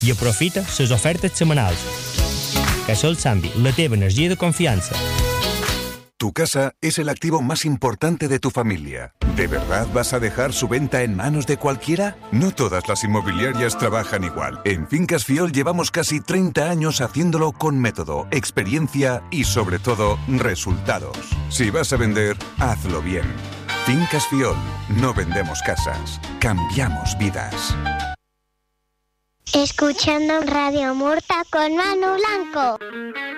I aprofita les ofertes setmanals. Casol Sambi, la teva energia de confiança. Tu casa es el activo más importante de tu familia. ¿De verdad vas a dejar su venta en manos de cualquiera? No todas las inmobiliarias trabajan igual. En Fincas Fiol llevamos casi 30 años haciéndolo con método, experiencia y, sobre todo, resultados. Si vas a vender, hazlo bien. Fincas Fiol. No vendemos casas. Cambiamos vidas. Escuchando Radio Murta con Manu Blanco.